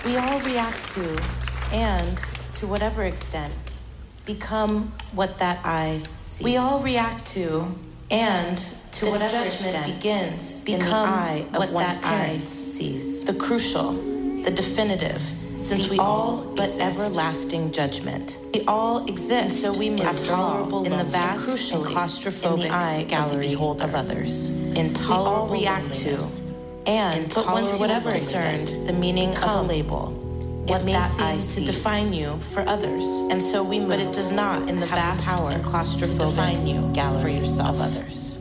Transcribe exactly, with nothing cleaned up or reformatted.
We all react to, and to whatever extent, become what that eye sees. We all react to, and to This whatever judgment extent, begins become in the eye of what one's that eye parents. sees. The crucial, the definitive, since The we all all but exist. everlasting judgment. We all exist, And so we may intolerable draw in the lonely, vast and crucially, claustrophobic in the eye gallery of the of, beholder. others. Intolerable we all react to, loneliness. and but once you Intolerable have discerned loneliness. the meaning of a Come, label, what it may that seem eye to sees. define you for others, And so we move, but it does not in the have the vast power and to claustrophobic define you gallery for yourself. of others.